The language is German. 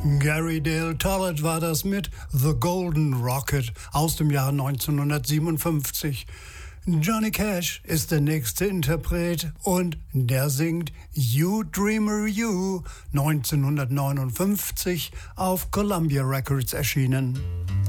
Gary Dale Tollett war das mit The Golden Rocket aus dem Jahr 1957. Johnny Cash ist der nächste Interpret und der singt You Dreamer You, 1959 auf Columbia Records erschienen.